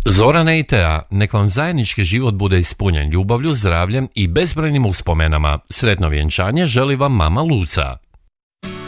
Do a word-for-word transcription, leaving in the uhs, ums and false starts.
Zorana i Tea, nek vam zajednički život bude ispunjen ljubavlju, zdravljem i bezbrojnim uspomenama. Sretno vjenčanje želi vam mama Luca.